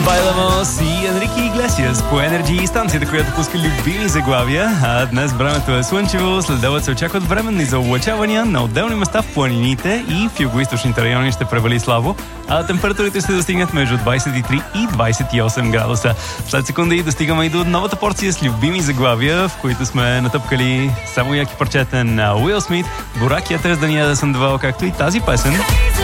Байламос и Енрике Иглесиас по Energy, станцията, която пуска любими заглавия. А днес времето е слънчево, след обед се очакват временни заоблачавания на отделни места в планините и в югоизточните райони ще превали слабо, а температурите ще достигнат между 23 и 28 градуса. След секунди достигаме и до новата порция с любими заглавия, в които сме натъпкали само яки парчета на Уил Смит, Борак Ятърс, Дания да съм давал, както и тази песен.